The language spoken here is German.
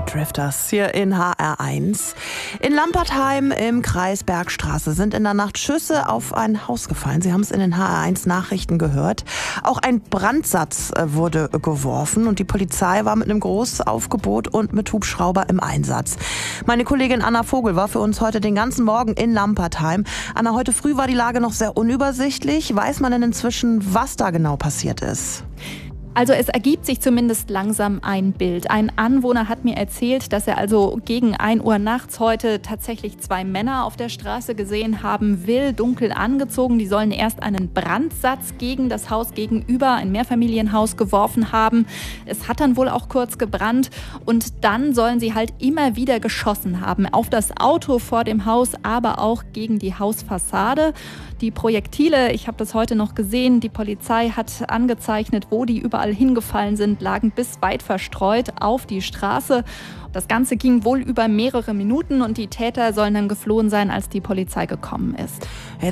Drifters hier in HR1. In Lampertheim im Kreis Bergstraße sind in der Nacht Schüsse auf ein Haus gefallen. Sie haben es in den HR1 Nachrichten gehört. Auch ein Brandsatz wurde geworfen und die Polizei war mit einem Großaufgebot und mit Hubschrauber im Einsatz. Meine Kollegin Anna Vogel war für uns heute den ganzen Morgen in Lampertheim. Anna, heute früh war die Lage noch sehr unübersichtlich. Weiß man denn inzwischen, was da genau passiert ist? Also es ergibt sich zumindest langsam ein Bild. Ein Anwohner hat mir erzählt, dass er also gegen 1 Uhr nachts heute tatsächlich 2 Männer auf der Straße gesehen haben will, dunkel angezogen. Die sollen erst einen Brandsatz gegen das Haus gegenüber, ein Mehrfamilienhaus, geworfen haben. Es hat dann wohl auch kurz gebrannt und dann sollen sie halt immer wieder geschossen haben. Auf das Auto vor dem Haus, aber auch gegen die Hausfassade. Die Projektile, ich habe das heute noch gesehen, die Polizei hat angezeichnet, wo die überall hingefallen sind, lagen bis weit verstreut auf die Straße. Das Ganze ging wohl über mehrere Minuten und die Täter sollen dann geflohen sein, als die Polizei gekommen ist.